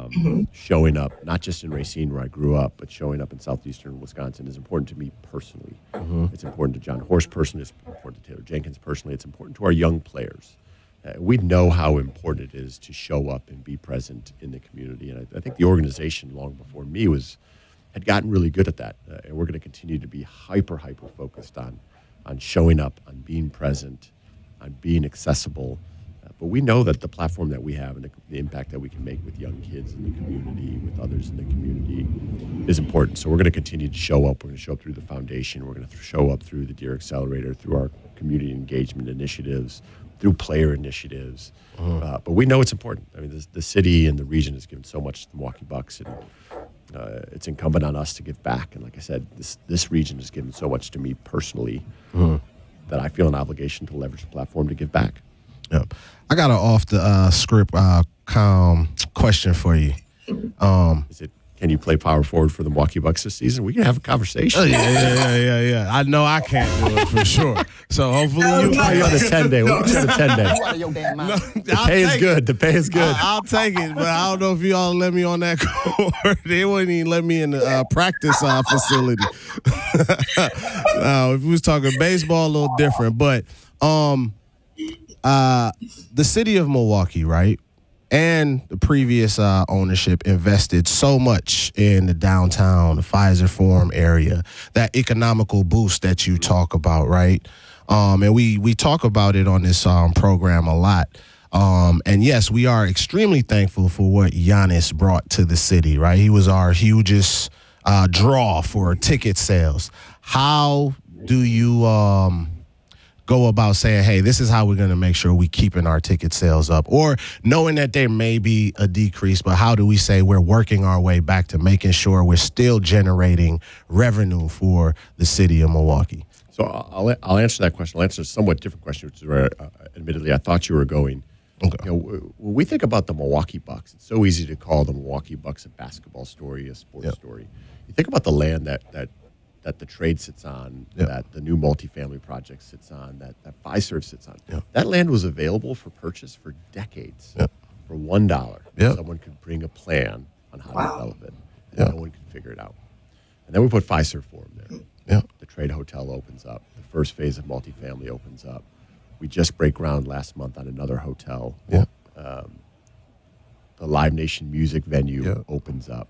showing up, not just in Racine where I grew up, but showing up in southeastern Wisconsin is important to me personally. It's important to John Horst personally. It's important to Taylor Jenkins personally. It's important to our young players. We know how important it is to show up and be present in the community. And I think the organization, long before me, had gotten really good at that. And we're going to continue to be hyper focused on showing up, on being present, on being accessible. But we know that the platform that we have and the impact that we can make with young kids in the community, with others in the community, is important. So we're going to continue to show up. We're going to show up through the foundation. We're going to show up through the Deer Accelerator, through our community engagement initiatives, through player initiatives. But we know it's important. I mean, the city and the region has given so much to the Milwaukee Bucks, and it's incumbent on us to give back. And like I said, this region has given so much to me personally that I feel an obligation to leverage the platform to give back. Yep. I got an off the script question for you. Is it? Can you play power forward for the Milwaukee Bucks this season? We can have a conversation. Oh, yeah. I know I can't do it for sure. So hopefully you can. You're on a 10-day. We'll get you on a 10-day. The pay is good. The pay is good. I'll take it, but I don't know if you all let me on that court. They wouldn't even let me in the practice facility. If we was talking baseball, a little different. But the city of Milwaukee, right? And the previous ownership invested so much in the downtown, the Pfizer Forum area, that economical boost that you talk about, right? And we talk about it on this program a lot. And yes, we are extremely thankful for what Giannis brought to the city, right? He was our hugest draw for ticket sales. How do you go about saying, hey, this is how we're going to make sure we keeping our ticket sales up? Or knowing that there may be a decrease, but how do we say we're working our way back to making sure we're still generating revenue for the city of Milwaukee? So I'll answer that question. I'll answer a somewhat different question, which is where, admittedly, I thought you were going. Okay. You know, when we think about the Milwaukee Bucks, it's so easy to call the Milwaukee Bucks a basketball story, a sports story. You think about the land that the trade sits on, that the new multifamily project sits on, that Fiserv sits on. That land was available for purchase for decades for $1. Someone could bring a plan on how to develop it, and no one could figure it out. And then we put Fiserv Forum there. The trade hotel opens up. The first phase of multifamily opens up. We just break ground last month on another hotel. The Live Nation music venue opens up.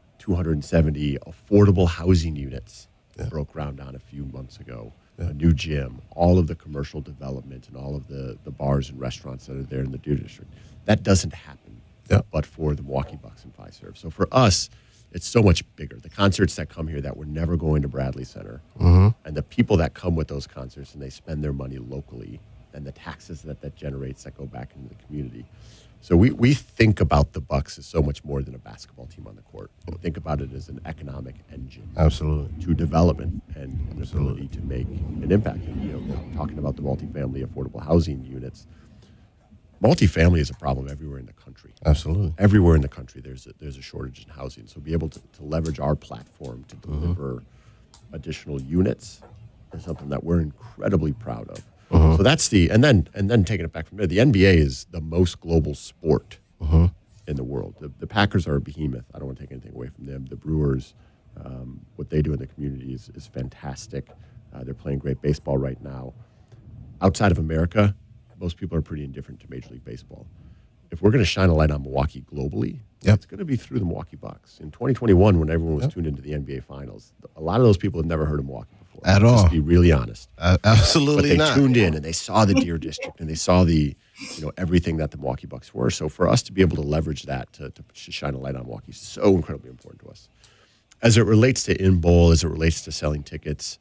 270 affordable housing units broke ground on a few months ago. A new gym, all of the commercial development, and all of the bars and restaurants that are there in the Deer District. That doesn't happen but for the Milwaukee Bucks and Fiserv. So for us, it's so much bigger. The concerts that come here that were never going to Bradley Center, and the people that come with those concerts and they spend their money locally, and the taxes that generates that go back into the community. So we think about the Bucks as so much more than a basketball team on the court. We think about it as an economic engine, to development and an ability to make an impact. And, talking about the multifamily affordable housing units, multifamily is a problem everywhere in the country. Absolutely, everywhere in the country there's a shortage in housing. So be able to leverage our platform to deliver additional units is something that we're incredibly proud of. So that's and then taking it back from there, the NBA is the most global sport in the world. The Packers are a behemoth. I don't want to take anything away from them. The Brewers, what they do in the community is fantastic. They're playing great baseball right now. Outside of America, most people are pretty indifferent to Major League Baseball. If we're going to shine a light on Milwaukee globally, it's going to be through the Milwaukee Bucks. In 2021, when everyone was tuned into the NBA Finals, a lot of those people had never heard of Milwaukee before. At all. Just to be really honest. Absolutely not. But they tuned in and they saw the Deer District and they saw everything that the Milwaukee Bucks were. So for us to be able to leverage that to shine a light on Milwaukee is so incredibly important to us. As it relates to in-bowl, as it relates to selling tickets,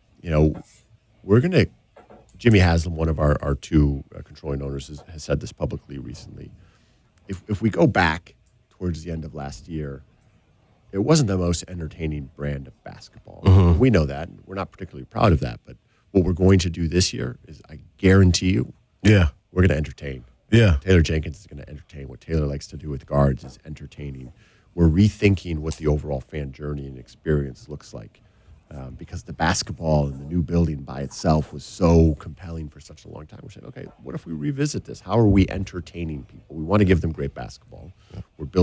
we're going to, Jimmy Haslam, one of our two controlling owners, has said this publicly recently. If we go back towards the end of last year, it wasn't the most entertaining brand of basketball. We know that. And we're not particularly proud of that. But what we're going to do this year is, I guarantee you, we're going to entertain. Taylor Jenkins is going to entertain. What Taylor likes to do with guards is entertaining. We're rethinking what the overall fan journey and experience looks like. Because the basketball and the new building by itself was so compelling for such a long time. We're saying, okay, what if we revisit this? How are we entertaining people? We want to give them great basketball. We're building